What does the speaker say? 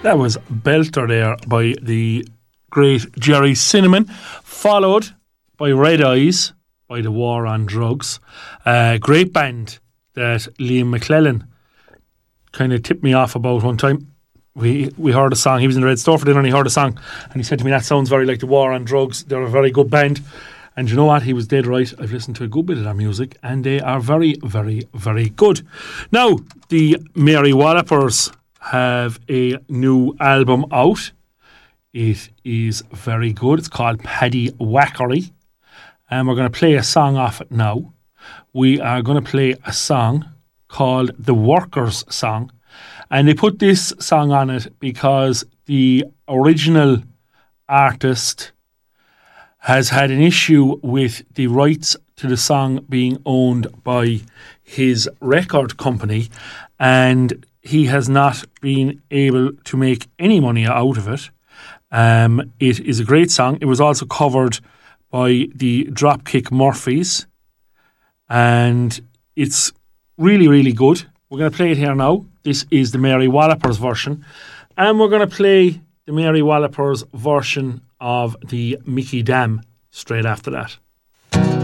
That was Belter there by the great Jerry Cinnamon, followed by Red Eyes by The War on Drugs. Great band that Liam McClellan kind of tipped me off about one time. We heard a song. He was in the Red Store for dinner and he heard a song and he said to me, that sounds very like The War on Drugs. They're a very good band. And you know what? He was dead right. I've listened to a good bit of their music and they are very, very, very good. Now, the Mary Wallopers have a new album out. It is very good. It's called Paddy Wackery. And we're going to play a song off it now. We are going to play a song called The Workers' Song. And they put this song on it because the original artist has had an issue with the rights to the song being owned by his record company, and he has not been able to make any money out of it. It is a great song. It was also covered by the Dropkick Murphys, and it's really, really good. We're going to play it here now. This is the Mary Wallopers version, and we're going to play the Mary Wallopers version of the Mickey Dam straight after that.